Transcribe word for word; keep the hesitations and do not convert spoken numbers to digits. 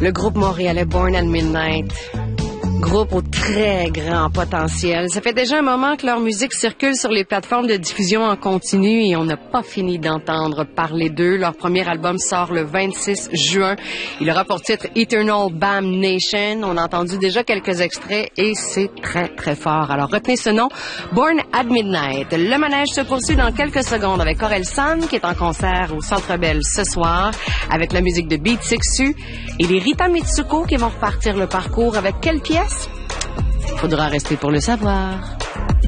Le groupe montréalais Born at Midnight. Groupe au très grand potentiel. Ça fait déjà un moment que leur musique circule sur les plateformes de diffusion en continu et on n'a pas fini d'entendre parler d'eux. Leur premier album sort le vingt-six juin. Il aura pour titre Eternal Bam Nation. On a entendu déjà quelques extraits et c'est très très fort. Alors retenez ce nom, Born at Midnight. Le manège se poursuit dans quelques secondes avec Orelsan qui est en concert au Centre Bell ce soir avec la musique de Beat Sixu et les Rita Mitsuko qui vont repartir le parcours avec quelle pièce? Faudra rester pour le savoir.